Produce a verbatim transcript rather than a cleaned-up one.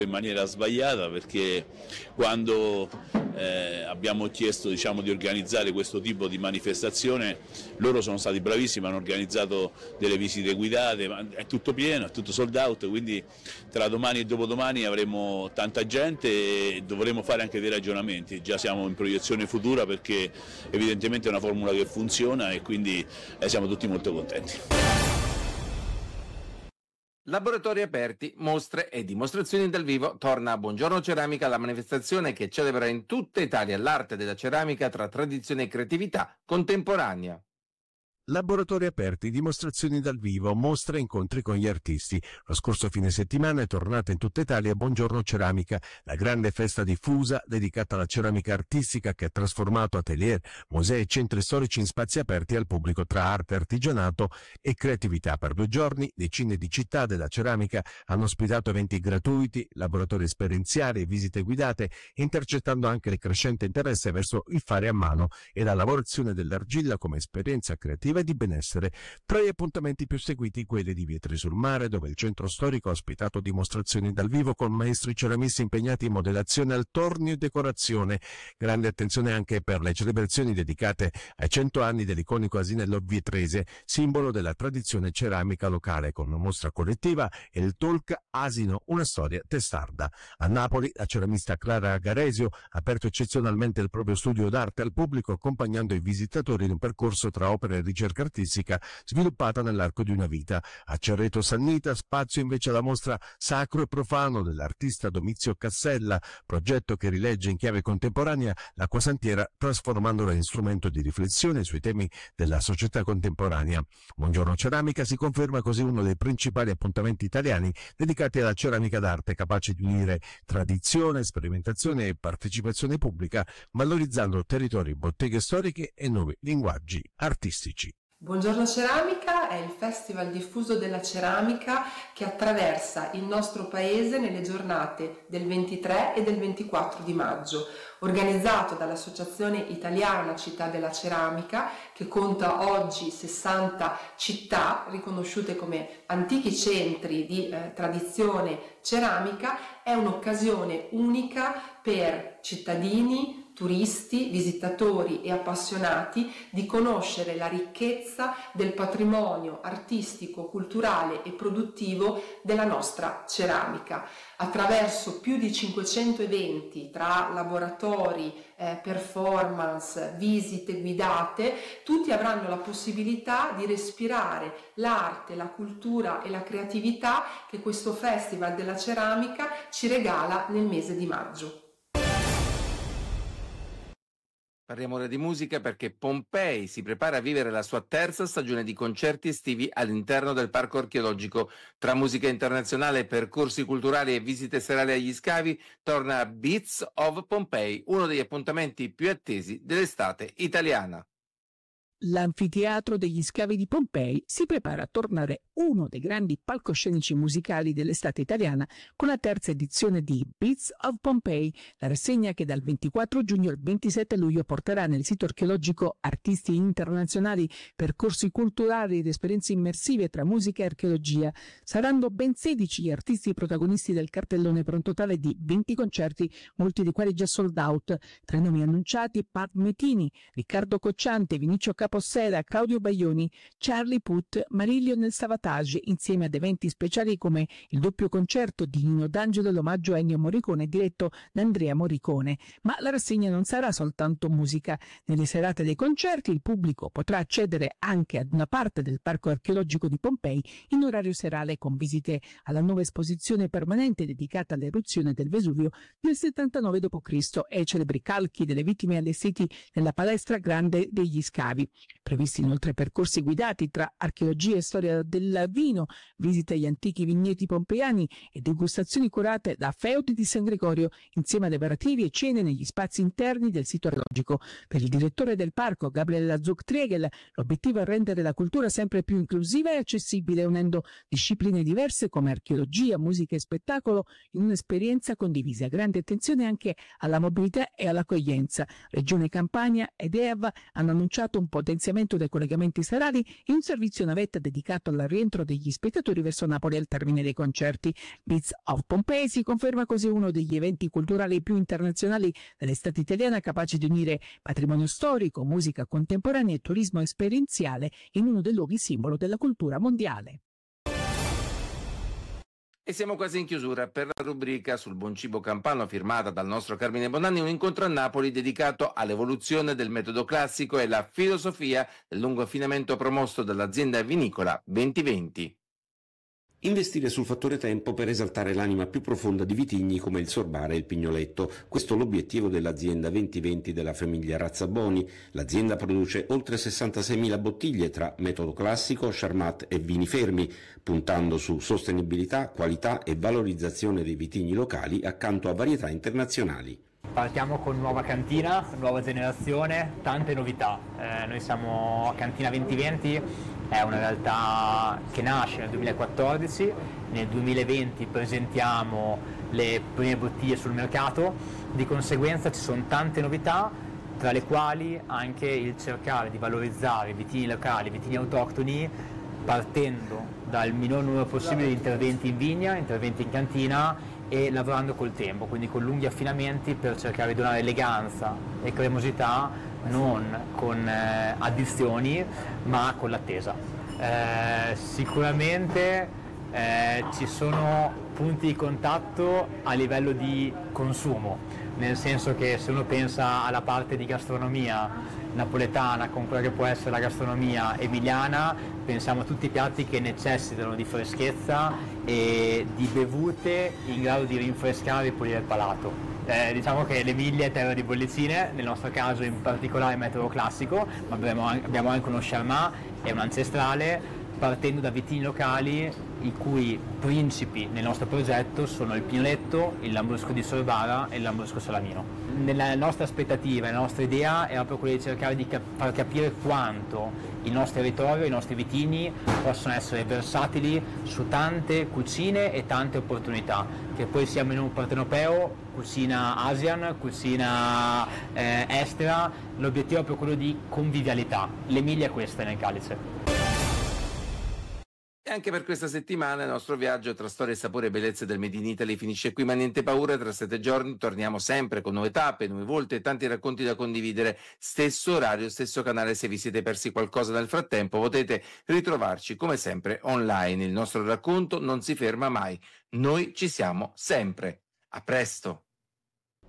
in maniera sbagliata, perché quando eh, abbiamo chiesto, diciamo, di organizzare questo tipo di manifestazione, loro sono stati bravissimi, hanno organizzato delle visite guidate, ma è tutto pieno, è tutto sold out, quindi tra domani e dopodomani avremo tanta gente e dovremo fare anche dei ragionamenti. Già siamo in proiezione futura perché evidentemente è una formula che funziona e quindi eh, siamo tutti molto contenti. Laboratori aperti, mostre e dimostrazioni dal vivo. Torna a Buongiorno Ceramica, la manifestazione che celebra in tutta Italia l'arte della ceramica tra tradizione e creatività contemporanea. Laboratori aperti, dimostrazioni dal vivo, mostre e incontri con gli artisti. Lo scorso fine settimana è tornata in tutta Italia Buongiorno Ceramica, la grande festa diffusa dedicata alla ceramica artistica che ha trasformato atelier, musei e centri storici in spazi aperti al pubblico tra arte, artigianato e creatività. Per due giorni decine di città della ceramica hanno ospitato eventi gratuiti, laboratori esperienziali e visite guidate, intercettando anche il crescente interesse verso il fare a mano e la lavorazione dell'argilla come esperienza creativa e di benessere. Tra gli appuntamenti più seguiti quelli di Vietri sul Mare, dove il centro storico ha ospitato dimostrazioni dal vivo con maestri ceramisti impegnati in modellazione al tornio e decorazione. Grande attenzione anche per le celebrazioni dedicate ai cento anni dell'iconico asinello vietrese, simbolo della tradizione ceramica locale, con una mostra collettiva e il talk Asino, una storia testarda. A Napoli la ceramista Clara Garesio ha aperto eccezionalmente il proprio studio d'arte al pubblico, accompagnando i visitatori in un percorso tra opere e ricerca artistica sviluppata nell'arco di una vita. A Cerreto Sannita spazio invece alla mostra Sacro e Profano dell'artista Domizio Cassella, progetto che rilegge in chiave contemporanea l'acquasantiera trasformandola in strumento di riflessione sui temi della società contemporanea. Buongiorno Ceramica si conferma così uno dei principali appuntamenti italiani dedicati alla ceramica d'arte, capace di unire tradizione, sperimentazione e partecipazione pubblica, valorizzando territori, botteghe storiche e nuovi linguaggi artistici. Buongiorno Ceramica è il festival diffuso della ceramica che attraversa il nostro paese nelle giornate del ventitré e del ventiquattro di maggio, organizzato dall'Associazione Italiana Città della Ceramica, che conta oggi sessanta città riconosciute come antichi centri di eh, tradizione ceramica. È un'occasione unica per cittadini, turisti, visitatori e appassionati di conoscere la ricchezza del patrimonio artistico, culturale e produttivo della nostra ceramica. Attraverso più di cinquecento eventi tra laboratori, eh, performance, visite guidate, tutti avranno la possibilità di respirare l'arte, la cultura e la creatività che questo Festival della Ceramica ci regala nel mese di maggio. Parliamo ora di musica perché Pompei si prepara a vivere la sua terza stagione di concerti estivi all'interno del Parco Archeologico. Tra musica internazionale, percorsi culturali e visite serali agli scavi, torna Beats of Pompeii, uno degli appuntamenti più attesi dell'estate italiana. L'anfiteatro degli scavi di Pompei si prepara a tornare uno dei grandi palcoscenici musicali dell'estate italiana con la terza edizione di Beats of Pompeii, la rassegna che dal ventiquattro giugno al ventisette luglio porterà nel sito archeologico artisti internazionali, percorsi culturali ed esperienze immersive tra musica e archeologia. Saranno ben sedici gli artisti protagonisti del cartellone per un totale di venti concerti, molti dei quali già sold out. Tra i nomi annunciati: Pat Metini, Riccardo Cocciante, Vinicio Capossela, Claudio Baglioni, Charlie Puth, Marilio nel Savatage, insieme ad eventi speciali come il doppio concerto di Nino D'Angelo e l'omaggio a Ennio Morricone diretto da Andrea Morricone. Ma la rassegna non sarà soltanto musica. Nelle serate dei concerti il pubblico potrà accedere anche ad una parte del Parco Archeologico di Pompei in orario serale, con visite alla nuova esposizione permanente dedicata all'eruzione del Vesuvio del settantanove dopo Cristo e celebri calchi delle vittime allestiti nella palestra grande degli scavi. Previsti inoltre percorsi guidati tra archeologia e storia del vino, visite agli antichi vigneti pompeiani e degustazioni curate da Feudi di San Gregorio, insieme ad aperitivi e cene negli spazi interni del sito archeologico. Per il direttore del parco, Gabriele Zuck-Triegel, l'obiettivo è rendere la cultura sempre più inclusiva e accessibile, unendo discipline diverse come archeologia, musica e spettacolo in un'esperienza condivisa. Grande attenzione anche alla mobilità e all'accoglienza. Regione Campania ed E A V hanno annunciato un po' di potenziamento dei collegamenti serali e un servizio navetta dedicato al rientro degli spettatori verso Napoli al termine dei concerti. Beats of Pompeii si conferma così uno degli eventi culturali più internazionali dell'estate italiana, capaci di unire patrimonio storico, musica contemporanea e turismo esperienziale in uno dei luoghi simbolo della cultura mondiale. E siamo quasi in chiusura per la rubrica sul buon cibo campano firmata dal nostro Carmine Bonanni, un incontro a Napoli dedicato all'evoluzione del metodo classico e la filosofia del lungo affinamento promosso dall'azienda vinicola duemilaventi. Investire sul fattore tempo per esaltare l'anima più profonda di vitigni come il Sorbara e il Pignoletto. Questo è l'obiettivo dell'azienda duemilaventi della famiglia Razzaboni. L'azienda produce oltre sessantaseimila bottiglie tra metodo classico, Charmat e vini fermi, puntando su sostenibilità, qualità e valorizzazione dei vitigni locali accanto a varietà internazionali. Partiamo con nuova cantina, nuova generazione, tante novità. Eh, noi siamo Cantina duemilaventi, è una realtà che nasce nel duemilaquattordici, nel duemilaventi presentiamo le prime bottiglie sul mercato, di conseguenza ci sono tante novità, tra le quali anche il cercare di valorizzare i vitigni locali, i vitigni autoctoni, partendo dal minor numero possibile di interventi in vigna, interventi in cantina e lavorando col tempo, quindi con lunghi affinamenti per cercare di donare eleganza e cremosità non con eh, addizioni ma con l'attesa. Eh, sicuramente eh, ci sono punti di contatto a livello di consumo, nel senso che se uno pensa alla parte di gastronomia napoletana con quella che può essere la gastronomia emiliana, pensiamo a tutti i piatti che necessitano di freschezza e di bevute in grado di rinfrescare e pulire il palato. Eh, diciamo che l'Emilia è terra di bollicine, nel nostro caso in particolare metodo classico, ma abbiamo, abbiamo anche uno Charmat e un ancestrale, partendo da vitigni locali i cui principi nel nostro progetto sono il Pignoletto, il Lambrusco di Sorbara e il Lambrusco Salamino. Nella nostra aspettativa, la nostra idea era proprio quella di cercare di cap- far capire quanto il nostro territorio, i nostri vitigni possono essere versatili su tante cucine e tante opportunità, che poi sia menù partenopeo, cucina asian, cucina eh, estera, l'obiettivo è proprio quello di convivialità. L'Emilia è questa nel Calice. E anche per questa settimana il nostro viaggio tra storia, sapore e bellezze del Made in Italy finisce qui, ma niente paura, tra sette giorni torniamo sempre con nuove tappe, nuove volte e tanti racconti da condividere. Stesso orario, stesso canale. Se vi siete persi qualcosa nel frattempo potete ritrovarci come sempre online. Il nostro racconto non si ferma mai, noi ci siamo sempre. A presto!